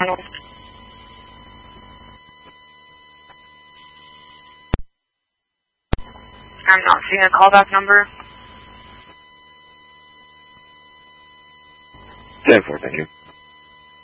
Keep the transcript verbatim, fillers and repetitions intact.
channel. I'm not seeing a callback number. ten four, thank you.